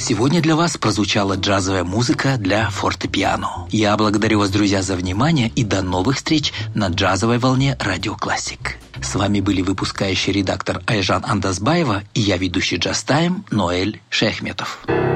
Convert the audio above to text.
Сегодня для вас прозвучала джазовая музыка для фортепиано. Я благодарю вас, друзья, за внимание и до новых встреч на джазовой волне Радио Классик. С вами были выпускающий редактор Айжан Андазбаева и я, ведущий Джаз Тайм, Ноэль Шейхметов.